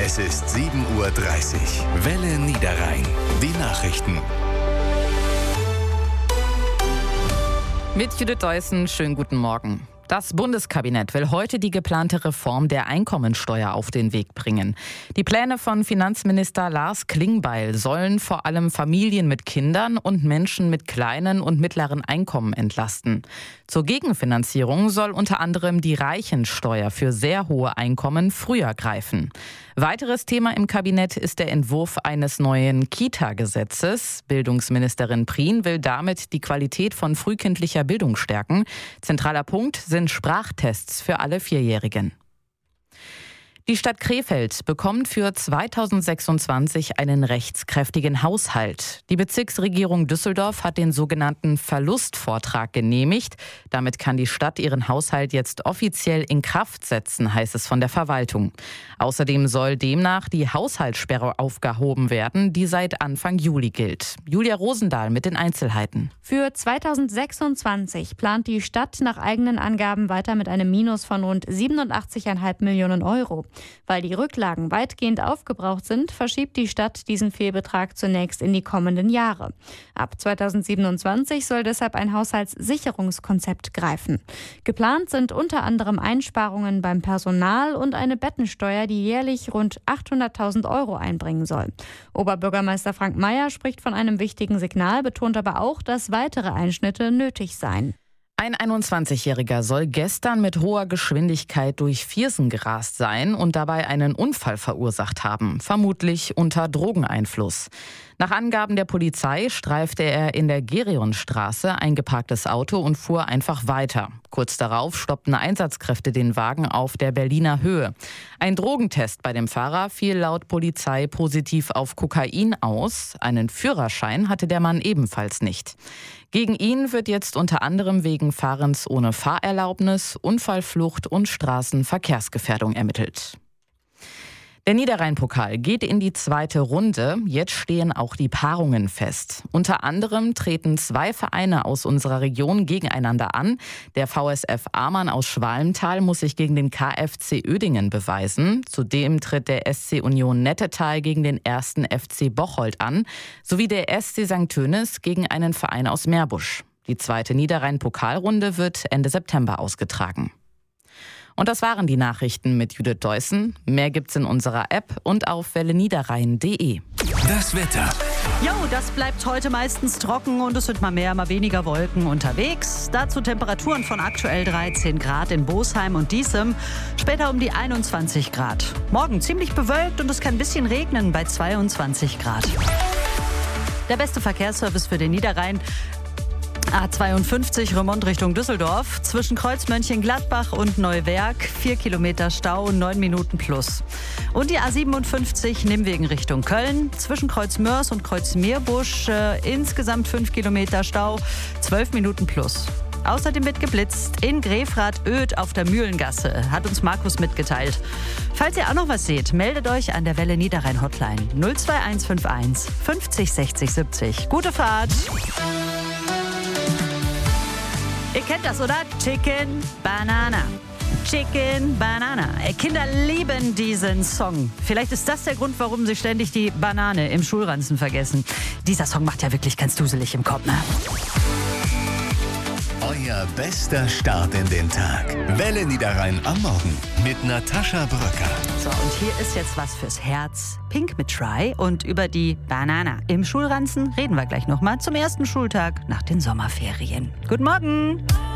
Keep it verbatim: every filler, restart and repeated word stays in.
Es ist sieben Uhr dreißig. Welle Niederrhein. Die Nachrichten. Mit Judith Deussen, schönen guten Morgen. Das Bundeskabinett will heute die geplante Reform der Einkommensteuer auf den Weg bringen. Die Pläne von Finanzminister Lars Klingbeil sollen vor allem Familien mit Kindern und Menschen mit kleinen und mittleren Einkommen entlasten. Zur Gegenfinanzierung soll unter anderem die Reichensteuer für sehr hohe Einkommen früher greifen. Weiteres Thema im Kabinett ist der Entwurf eines neuen Kita-Gesetzes. Bildungsministerin Prien will damit die Qualität von frühkindlicher Bildung stärken. Zentraler Punkt sind Sprachtests für alle Vierjährigen. Die Stadt Krefeld bekommt für zweitausendsechsundzwanzig einen rechtskräftigen Haushalt. Die Bezirksregierung Düsseldorf hat den sogenannten Verlustvortrag genehmigt. Damit kann die Stadt ihren Haushalt jetzt offiziell in Kraft setzen, heißt es von der Verwaltung. Außerdem soll demnach die Haushaltssperre aufgehoben werden, die seit Anfang Juli gilt. Julia Rosendahl mit den Einzelheiten. Für zweitausendsechsundzwanzig plant die Stadt nach eigenen Angaben weiter mit einem Minus von rund siebenundachtzig Komma fünf Millionen Euro. Weil die Rücklagen weitgehend aufgebraucht sind, verschiebt die Stadt diesen Fehlbetrag zunächst in die kommenden Jahre. Ab zweitausendsiebenundzwanzig soll deshalb ein Haushaltssicherungskonzept greifen. Geplant sind unter anderem Einsparungen beim Personal und eine Bettensteuer, die jährlich rund achthunderttausend Euro einbringen soll. Oberbürgermeister Frank Mayer spricht von einem wichtigen Signal, betont aber auch, dass weitere Einschnitte nötig seien. Ein einundzwanzigjähriger soll gestern mit hoher Geschwindigkeit durch Viersen gerast sein und dabei einen Unfall verursacht haben, vermutlich unter Drogeneinfluss. Nach Angaben der Polizei streifte er in der Gerionstraße ein geparktes Auto und fuhr einfach weiter. Kurz darauf stoppten Einsatzkräfte den Wagen auf der Berliner Höhe. Ein Drogentest bei dem Fahrer fiel laut Polizei positiv auf Kokain aus. Einen Führerschein hatte der Mann ebenfalls nicht. Gegen ihn wird jetzt unter anderem wegen Fahrens ohne Fahrerlaubnis, Unfallflucht und Straßenverkehrsgefährdung ermittelt. Der Niederrhein-Pokal geht in die zweite Runde. Jetzt stehen auch die Paarungen fest. Unter anderem treten zwei Vereine aus unserer Region gegeneinander an. Der V S F Amann aus Schwalental muss sich gegen den K F C Uerdingen beweisen. Zudem tritt der S C Union Nettetal gegen den ersten F C Bocholt an, sowie der S C Sankt Tönis gegen einen Verein aus Meerbusch. Die zweite Niederrhein-Pokalrunde wird Ende September ausgetragen. Und das waren die Nachrichten mit Judith Deussen. Mehr gibt's in unserer App und auf welle niederrhein punkt de. Das Wetter. Jo, das bleibt heute meistens trocken und es sind mal mehr, mal weniger Wolken unterwegs. Dazu Temperaturen von aktuell dreizehn Grad in Bosheim und Diesem, später um die einundzwanzig Grad. Morgen ziemlich bewölkt und es kann ein bisschen regnen bei zweiundzwanzig Grad. Der beste Verkehrsservice für den Niederrhein. A zweiundfünfzig Remont Richtung Düsseldorf. Zwischen Kreuz Mönchengladbach und Neuwerk vier Kilometer Stau, neun Minuten plus. Und die A siebenundfünfzig Nimwegen Richtung Köln. Zwischen Kreuz Mörs und Kreuz Meerbusch äh, insgesamt fünf Kilometer Stau, zwölf Minuten plus. Außerdem wird geblitzt in Grefrath-Oedt auf der Mühlengasse, hat uns Markus mitgeteilt. Falls ihr auch noch was seht, meldet euch an der Welle Niederrhein Hotline null zwei eins fünf eins fünfzig sechzig siebzig. Gute Fahrt! Ihr kennt das, oder? Chicken Banana. Chicken Banana. Kinder lieben diesen Song. Vielleicht ist das der Grund, warum sie ständig die Banane im Schulranzen vergessen. Dieser Song macht ja wirklich ganz duselig im Kopf, ne? Euer bester Start in den Tag. Welle Niederrhein am Morgen mit Natascha Bröcker. So, und hier ist jetzt was fürs Herz. Pink mit Try und über die Banana im Schulranzen reden wir gleich nochmal zum ersten Schultag nach den Sommerferien. Guten Morgen!